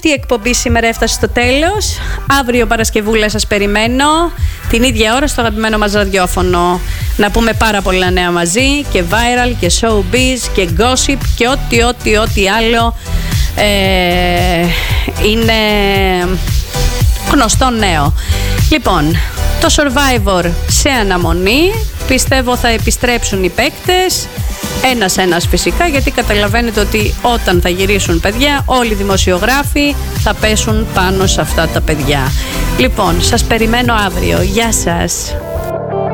αυτή η εκπομπή σήμερα έφτασε στο τέλος. Αύριο Παρασκευούλα σας περιμένω, την ίδια ώρα στο αγαπημένο μας ραδιόφωνο. Να πούμε πάρα πολλά νέα μαζί, και viral και showbiz και gossip και ό,τι άλλο είναι γνωστό νέο. Λοιπόν, το Survivor σε αναμονή. Πιστεύω θα επιστρέψουν οι παίκτες ένας φυσικά, γιατί καταλαβαίνετε ότι όταν θα γυρίσουν παιδιά, όλοι οι δημοσιογράφοι θα πέσουν πάνω σε αυτά τα παιδιά. Λοιπόν, σας περιμένω αύριο. Γεια σας.